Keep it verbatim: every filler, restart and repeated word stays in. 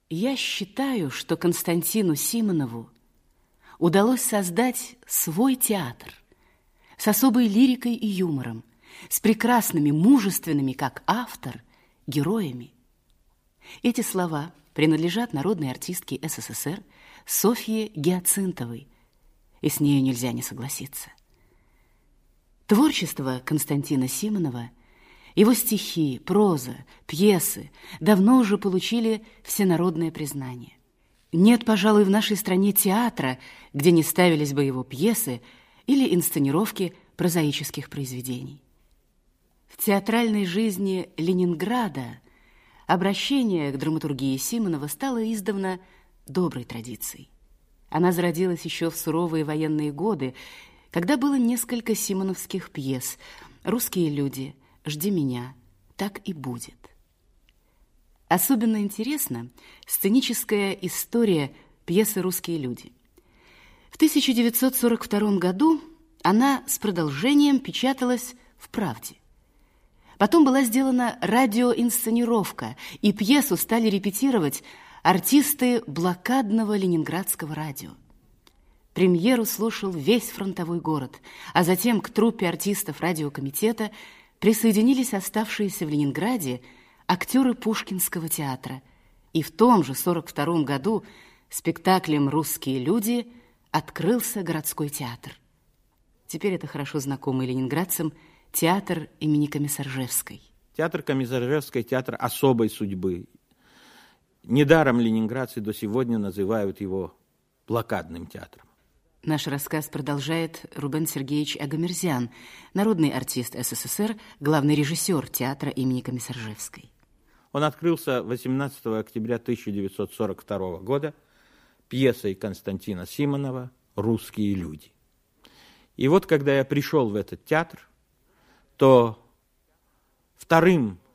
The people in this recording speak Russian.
Я считаю, что Константину Симонову удалось создать свой театр с особой лирикой и юмором, с прекрасными, мужественными, как автор, героями. Эти слова принадлежат народной артистке СССР Софье Гиацинтовой, и с нею нельзя не согласиться. Творчество Константина Симонова, его стихи, проза, пьесы давно уже получили всенародное признание. Нет, пожалуй, в нашей стране театра, где не ставились бы его пьесы или инсценировки прозаических произведений. В театральной жизни Ленинграда обращение к драматургии Симонова стало издавна доброй традицией. Она зародилась еще в суровые военные годы, когда было несколько симоновских пьес «Русские люди», «Жди меня», «Так и будет». Особенно интересна сценическая история пьесы «Русские люди». В тысяча девятьсот сорок втором году она с продолжением печаталась в «Правде». Потом была сделана радиоинсценировка, и пьесу стали репетировать артисты блокадного ленинградского радио. Премьеру слушал весь фронтовой город, а затем к труппе артистов радиокомитета присоединились оставшиеся в Ленинграде актеры Пушкинского театра. И в том же сорок втором году спектаклем «Русские люди» открылся городской театр. Теперь это хорошо знакомый ленинградцам театр имени Комиссаржевской. Театр Комиссаржевской – театр особой судьбы. Недаром ленинградцы до сегодня называют его блокадным театром. Наш рассказ продолжает Рубен Сергеевич Агамерзян, народный артист СССР, главный режиссер театра имени Комиссаржевской. Он открылся восемнадцатого октября тысяча девятьсот сорок второго года пьесой Константина Симонова «Русские люди». И вот, когда я пришел в этот театр, то вторым